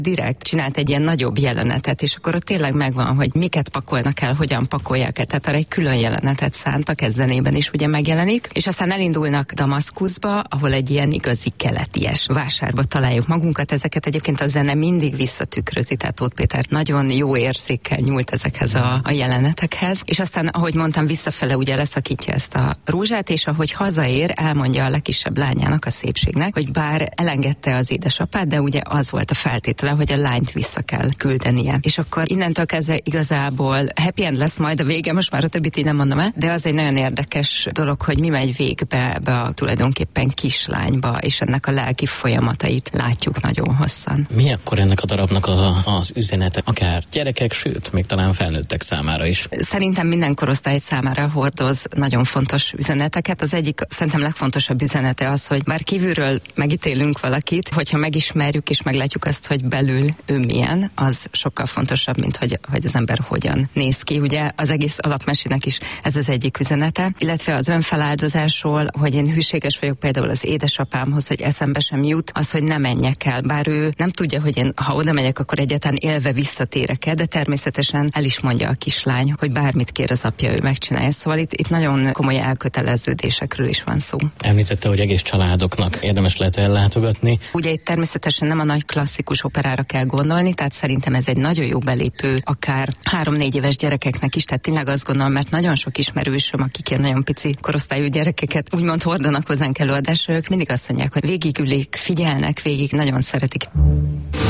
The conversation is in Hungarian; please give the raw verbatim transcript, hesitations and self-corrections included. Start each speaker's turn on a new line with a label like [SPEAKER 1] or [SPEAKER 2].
[SPEAKER 1] direkt csinált egy ilyen nagyobb jelenetet, és akkor ott tényleg megvan, hogy miket pakolnak el, hogyan pakolják el, tehát arra egy külön jelenetet szántak, ez zenében is ugye megjelenik, és aztán elindulnak Damaszkuszba, ahol egy ilyen igazi keleties vásárba találjuk magunkat, ezeket egyébként a zene mindig visszatükrözi, tehát Tóth Péter nagyon jó érzékkel nyúlt ezekhez a, a jelenetekhez, és aztán, ahogy mondtam, visszafele ugye leszakítja ezt a rózsát, és ahogy hazaér, elmondja a legkisebb lányának, a Szépségnek, hogy bár elengedte az édesapát, de ugye az volt a feltétele, hogy a lányt vissza kell küldenie. És akkor innentől kezdve igazából happy end lesz majd a vége, most már a többit így nem mondom el, de az egy nagyon érdekes dolog, hogy mi megy végbe be a tulajdonképpen kislányba, és ennek a lelki folyamatait látjuk nagyon hosszan.
[SPEAKER 2] Mi akkor ennek a darabnak a, az üzenete, akár gyerekek, sőt, még talán felnőttek számára is?
[SPEAKER 1] Szerintem minden korosztály számára hordoz nagyon fontos üzeneteket. Az egyik szerintem legfontosabb üzenete az, hogy bár kívülről megítélünk valakit, hogyha megismerjük és meglátjuk azt, hogy belül ő milyen, az sokkal fontosabb, mint hogy, hogy az ember hogyan néz ki. Ugye az egész alapmesének is ez az egyik üzenete, illetve az önfeláldozásról, hogy én hűséges vagyok például az édesapámhoz, hogy eszembe sem jut, az, hogy ne menjek el, bár ő nem tudja, hogy én ha oda megyek, akkor egyáltalán élve visszatérek el, de természetesen el is mondja a kislány, hogy bármit kér az apja, ő megcsinálja. Szóval itt, itt nagyon komoly elköteleződésekről is van szó.
[SPEAKER 2] Említette, hogy egész családoknak érdemes lehet ellátogatni.
[SPEAKER 1] Ugye itt természetesen nem a nagy klasszikus operára kell gondolni, tehát szerintem ez egy nagyon jó belépő, akár három-négy éves gyerekeknek is, tehát tényleg azt gondolom, mert nagyon sok ismerősöm, akik ilyen nagyon pici korosztályú gyerekeket úgymond hordanak hozzánk előadásra, ők mindig azt mondják, hogy végigülik, figyelnek végig, nagyon szeretik.